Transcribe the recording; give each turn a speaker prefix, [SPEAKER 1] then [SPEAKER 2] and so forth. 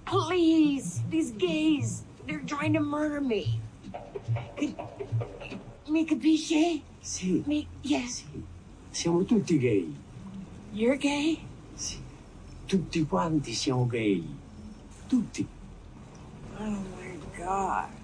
[SPEAKER 1] Please, these gays, they're trying to murder me. Mi capisce?
[SPEAKER 2] Sì.
[SPEAKER 1] Yes.
[SPEAKER 2] Sì. Siamo tutti gay.
[SPEAKER 1] You're gay?
[SPEAKER 2] Sì. Tutti quanti siamo gay. Tutti.
[SPEAKER 1] Oh my God.